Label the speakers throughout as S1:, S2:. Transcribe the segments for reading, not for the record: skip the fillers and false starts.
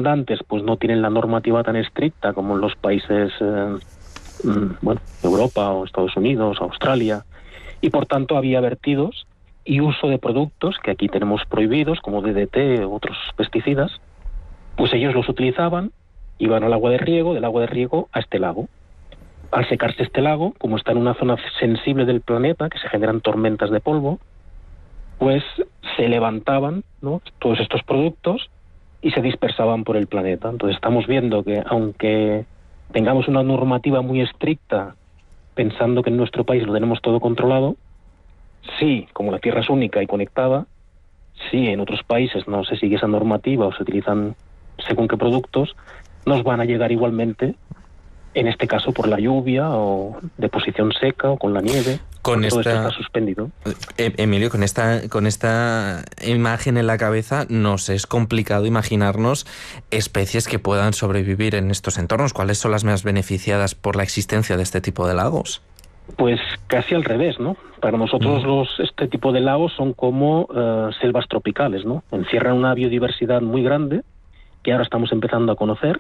S1: circundantes pues no tienen la normativa tan estricta como en los países Europa o Estados Unidos, Australia, y por tanto había vertidos y uso de productos que aquí tenemos prohibidos, como DDT u otros pesticidas, pues ellos los utilizaban, iban al agua de riego, del agua de riego a este lago. Al secarse este lago, como está en una zona sensible del planeta, que se generan tormentas de polvo, pues se levantaban, ¿no?, todos estos productos y se dispersaban por el planeta. Entonces estamos viendo que aunque tengamos una normativa muy estricta, pensando que en nuestro país lo tenemos todo controlado, sí, como la Tierra es única y conectada, sí, en otros países no se sigue esa normativa o se utilizan según qué productos, nos van a llegar igualmente, en este caso por la lluvia o deposición seca o con la nieve. Todo esto está suspendido.
S2: Emilio, con esta imagen en la cabeza nos es complicado imaginarnos especies que puedan sobrevivir en estos entornos. ¿Cuáles son las más beneficiadas por la existencia de este tipo de lagos?
S1: Pues casi al revés, ¿no? Para nosotros este tipo de lagos son como selvas tropicales, ¿no? Encierran una biodiversidad muy grande que ahora estamos empezando a conocer,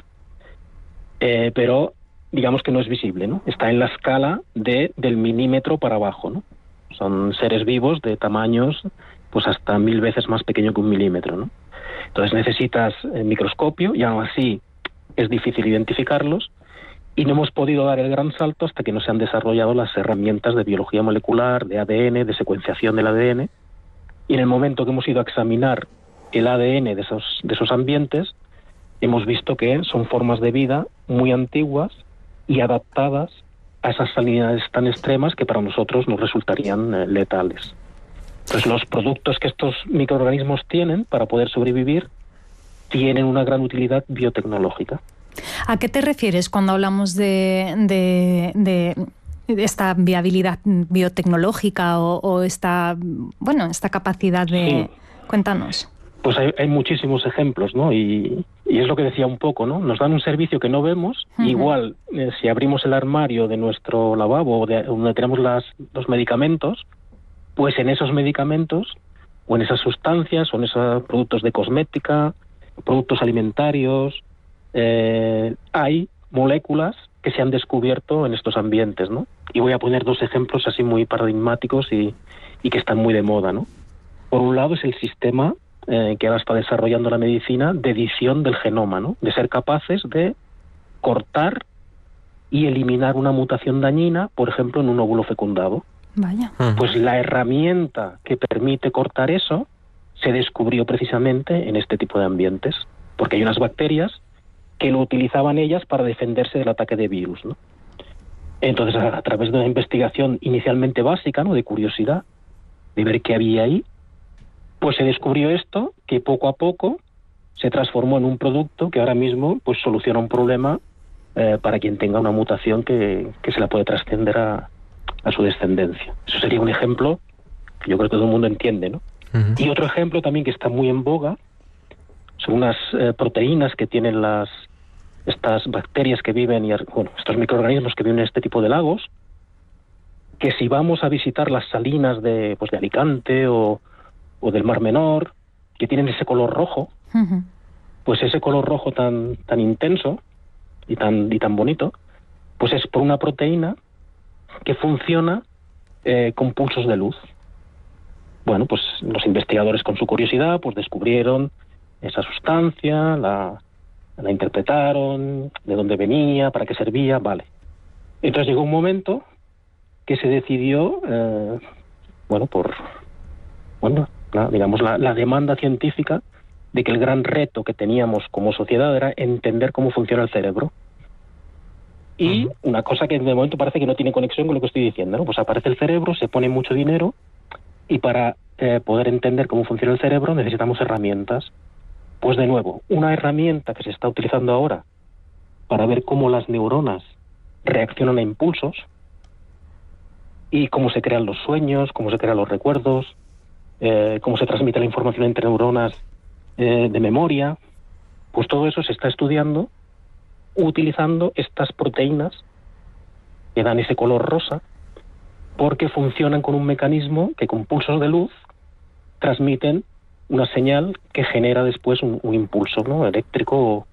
S1: pero digamos que no es visible, ¿no? Está en la escala del milímetro para abajo, ¿no? Son seres vivos de tamaños pues hasta 1000 veces más pequeño que un milímetro, ¿no? Entonces necesitas microscopio y aún así es difícil identificarlos y no hemos podido dar el gran salto hasta que no se han desarrollado las herramientas de biología molecular, de ADN, de secuenciación del ADN, y en el momento que hemos ido a examinar el ADN de esos ambientes, hemos visto que son formas de vida muy antiguas y adaptadas a esas salinidades tan extremas que para nosotros nos resultarían letales. Entonces los productos que estos microorganismos tienen para poder sobrevivir tienen una gran utilidad biotecnológica.
S3: ¿A qué te refieres cuando hablamos de esta viabilidad biotecnológica o esta capacidad de... Sí. Cuéntanos.
S1: Pues hay muchísimos ejemplos, ¿no? Y es lo que decía un poco, ¿no? Nos dan un servicio que no vemos. Igual, si abrimos el armario de nuestro lavabo, donde tenemos los medicamentos, pues en esos medicamentos, o en esas sustancias, o en esos productos de cosmética, productos alimentarios, hay moléculas que se han descubierto en estos ambientes, ¿no? Y voy a poner 2 ejemplos así muy paradigmáticos y que están muy de moda, ¿no? Por un lado es el sistema que ahora está desarrollando la medicina de edición del genoma, ¿no? De ser capaces de cortar y eliminar una mutación dañina, por ejemplo, en un óvulo fecundado.
S3: Vaya.
S1: Pues la herramienta que permite cortar eso se descubrió precisamente en este tipo de ambientes, porque hay unas bacterias que lo utilizaban ellas para defenderse del ataque de virus, ¿no? Entonces, a través de una investigación inicialmente básica, ¿no?, de curiosidad, de ver qué había ahí, pues se descubrió esto, que poco a poco se transformó en un producto que ahora mismo pues soluciona un problema para quien tenga una mutación que se la puede trascender a su descendencia. Eso sería un ejemplo que yo creo que todo el mundo entiende, ¿no? Y otro ejemplo también que está muy en boga son unas proteínas que tienen estas bacterias que viven, estos microorganismos que viven en este tipo de lagos, que si vamos a visitar las salinas de Alicante o del Mar Menor, que tienen ese color rojo, pues ese color rojo tan intenso y tan bonito, pues es por una proteína que funciona con pulsos de luz. Bueno, pues los investigadores con su curiosidad pues descubrieron esa sustancia, la interpretaron, de dónde venía, para qué servía, vale. Entonces llegó un momento que se decidió, la demanda científica de que el gran reto que teníamos como sociedad era entender cómo funciona el cerebro. Y una cosa que de momento parece que no tiene conexión con lo que estoy diciendo, ¿no? Pues aparece el cerebro, se pone mucho dinero y para poder entender cómo funciona el cerebro necesitamos herramientas. Pues de nuevo, una herramienta que se está utilizando ahora para ver cómo las neuronas reaccionan a impulsos y cómo se crean los sueños, cómo se crean los recuerdos, cómo se transmite la información entre neuronas de memoria, pues todo eso se está estudiando utilizando estas proteínas que dan ese color rosa, porque funcionan con un mecanismo que con pulsos de luz transmiten una señal que genera después un impulso, ¿no?, eléctrico